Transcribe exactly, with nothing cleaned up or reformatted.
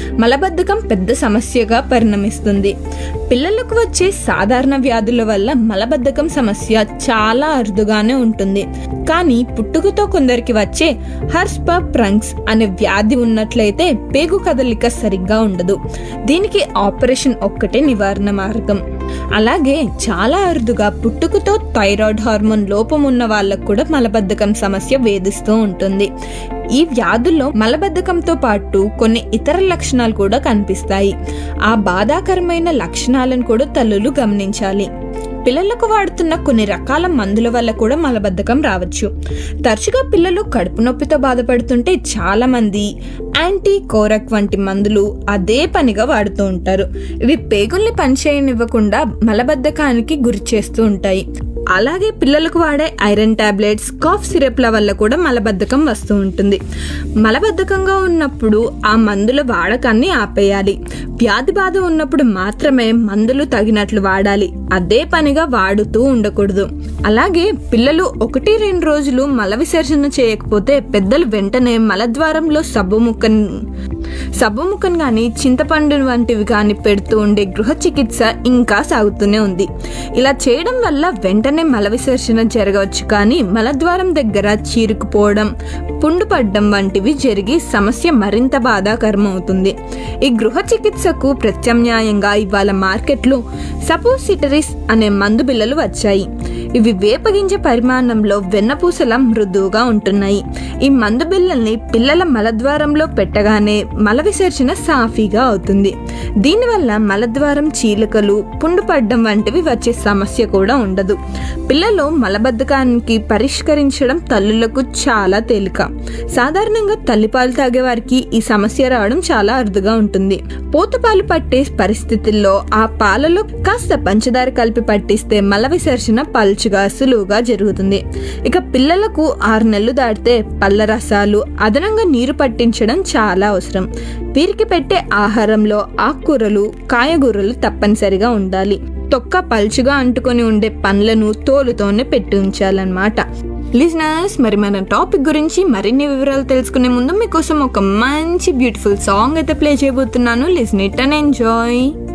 మలబద్ధకం పెద్ద సమస్యగా పరిణమిస్తుంది. పిల్లలకు వచ్చే సాధారణ వ్యాధుల వల్ల మలబద్ధకం సమస్య చాలా అరుదుగానే ఉంటుంది. కానీ పుట్టుకతో కొందరికి వచ్చే హర్స్పర్ప్రంగ్స్ అనే వ్యాధి ఉన్నట్లయితే పేగు కదలిక సరిగ్గా ఉండదు. దీనికి ఆపరేషన్ ఒక్కటే నివారణ మార్గం. అలాగే చాలా అరుదుగా పుట్టుకతో థైరాయిడ్ హార్మోన్ లోపం ఉన్న వాళ్ళకు కూడా మలబద్ధకం సమస్య వేధిస్తూ ఉంటుంది. ఈ వ్యాధుల్లో మలబద్ధకంతో పాటు కొన్ని ఇతర లక్షణాలు కూడా కనిపిస్తాయి. ఆ బాధాకరమైన లక్షణాలను కూడా తల్లులు గమనించాలి. పిల్లలకు వాడుతున్న కొన్ని రకాల మందుల వల్ల కూడా మలబద్ధకం రావచ్చు. తరచుగా పిల్లలు కడుపు నొప్పితో బాధపడుతుంటే చాలా మంది యాంటీ కోరక్ వంటి మందులు అదే పనిగా వాడుతూ ఉంటారు. ఇవి పేగుల్ని పనిచేయనివ్వకుండా మలబద్ధకానికి గురి చేస్తూ ఉంటాయి. అలాగే పిల్లలకు వాడే ఐరన్ టాబ్లెట్స్, కాఫ్ సిరప్ల వల్ల కూడా మలబద్ధకం వస్తూ ఉంటుంది. మలబద్ధకంగా ఉన్నప్పుడు ఆ మందుల వాడకాన్ని ఆపేయాలి. వ్యాధి బాధ ఉన్నప్పుడు మాత్రమే మందులు తగినట్లు వాడాలి. అదే పనిగా వాడుతూ ఉండకూడదు. అలాగే పిల్లలు ఒకటి రెండు రోజులు మల విసర్జన చేయకపోతే పెద్దలు వెంటనే మలద్వారంలో సబ్బు ముక్కను సబ్బు ముక్కను కానీ చింతపండు వంటివి కానీ పెడుతూ ఉండే గృహ చికిత్స ఇంకా సాగుతూనే ఉంది. ఇలా చేయడం వల్ల వెంటనే మల విసర్జన జరగవచ్చు, కానీ మలద్వారం దగ్గర చీరుకుపోవడం, పుండు పడ్డం వంటివి జరిగి సమస్య మరింత బాధాకరం అవుతుంది. ఈ గృహ చికిత్సకు ప్రత్యామ్నాయంగా ఇవాళ మార్కెట్లో సపోసిటరీస్ అనే మందు బిళ్ళలు వచ్చాయి. ఇవి వేపగింజ పరిమాణంలో వెన్నపూసల మృదువుగా ఉంటున్నాయి. ఈ మందు బిళ్ళల్ని పిల్లల మలద్వారంలో పెట్టగానే మల విసర్జన సాఫీగా అవుతుంది. దీనివల్ల మలద్వారం చీలికలు, పుండు పడ్డం వంటివి వచ్చే సమస్య కూడా ఉండదు. పిల్లలు మలబద్ధకానికి పరిష్కరించడం తల్లులకు చాలా తేలిక. సాధారణంగా తల్లిపాలు తాగే వారికి ఈ సమస్య రావడం చాలా అరుదుగా ఉంటుంది. పోతుపాలు పట్టే పరిస్థితుల్లో ఆ పాలలో కాస్త పంచదార కలిపి పట్టిస్తే మల విసర్జన పల్చుగా సులువుగా జరుగుతుంది. ఇక పిల్లలకు ఆరు నెలలు దాటితే పళ్ళ రసాలు, అదనంగా నీరు పట్టించడం చాలా అవసరం. వీరికి పెట్టే ఆహారంలో ఆకుకూరలు, కాయగూరలు తప్పనిసరిగా ఉండాలి. తొక్క పల్చుగా అంటుకొని ఉండే పండ్లను తోలుతోనే పెట్టి ఉంచాలన్నమాట. లిజనర్స్, మరి మన టాపిక్ గురించి మరిన్ని వివరాలు తెలుసుకునే ముందు మీకోసం ఒక మంచి బ్యూటిఫుల్ సాంగ్ అయితే ప్లే చేయబోతున్నాను. Listen it and enjoy.